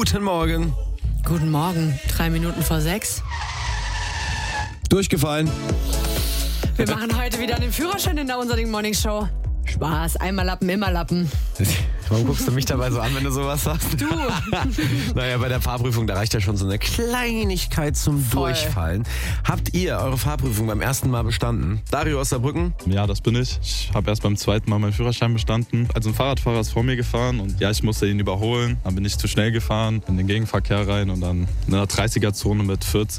Guten Morgen. Guten Morgen, 3 Minuten vor 6. Durchgefallen. Wir machen heute wieder einen Führerschein in der Unser Morning Show. Spaß, einmal Lappen, immer Lappen. Warum guckst du mich dabei so an, wenn du sowas sagst? Du. Naja, bei der Fahrprüfung, da reicht ja schon so eine Kleinigkeit zum Voll. Durchfallen. Habt ihr eure Fahrprüfung beim ersten Mal bestanden? Dario aus Saarbrücken? Ja, das bin ich. Ich habe erst beim zweiten Mal meinen Führerschein bestanden. Also ein Fahrradfahrer ist vor mir gefahren und ja, ich musste ihn überholen. Dann bin ich zu schnell gefahren, in den Gegenverkehr rein und dann in einer 30er-Zone mit 40